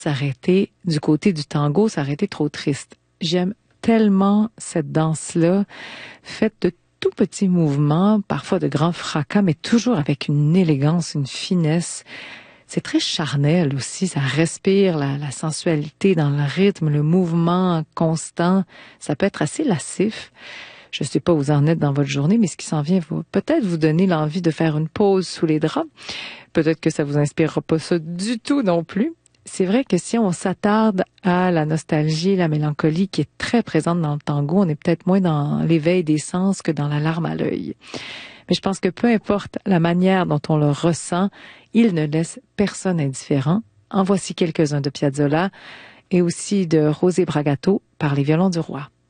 s'arrêter du côté du tango, ça aurait été trop triste. J'aime tellement cette danse-là, faite de tout petits mouvements, parfois de grands fracas, mais toujours avec une élégance, une finesse. C'est très charnel aussi, ça respire la sensualité dans le rythme, le mouvement constant. Ça peut être assez lascif. Je ne sais pas où vous en êtes dans votre journée, mais ce qui s'en vient va peut-être vous donner l'envie de faire une pause sous les draps. Peut-être que ça vous inspirera pas ça du tout non plus. C'est vrai que si on s'attarde à la nostalgie, la mélancolie qui est très présente dans le tango, on est peut-être moins dans l'éveil des sens que dans la larme à l'œil. Mais je pense que peu importe la manière dont on le ressent, il ne laisse personne indifférent. En voici quelques-uns de Piazzolla et aussi de José Bragato par les Violons du Roi.